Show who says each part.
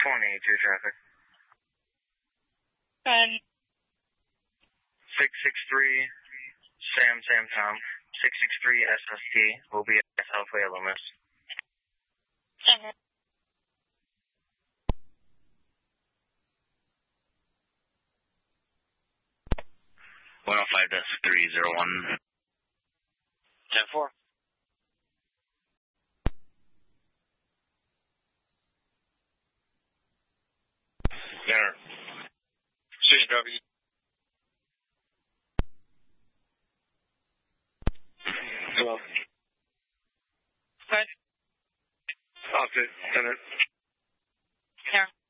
Speaker 1: 22 traffic. 663 Sam Tom. 663 SST will be at Southway Loomis.
Speaker 2: 105-301.
Speaker 1: 10-4.
Speaker 2: There.
Speaker 1: CW.
Speaker 2: Hello.
Speaker 1: Hi.
Speaker 2: Okay, Tenant.
Speaker 1: Here.